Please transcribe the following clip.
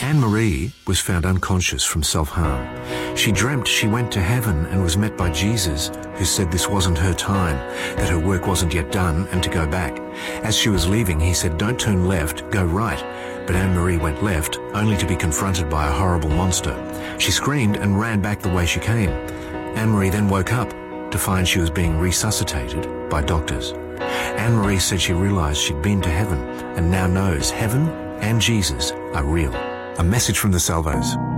Anne-Marie was found unconscious from self-harm. She dreamt she went to heaven and was met by Jesus, who said this wasn't her time, that her work wasn't yet done and to go back. As she was leaving, he said, "Don't turn left, go right." But Anne-Marie went left, only to be confronted by a horrible monster. She screamed and ran back the way she came. Anne-Marie then woke up to find she was being resuscitated by doctors. Anne-Marie said she realized she'd been to heaven and now knows heaven and Jesus are real. A message from the Salvos.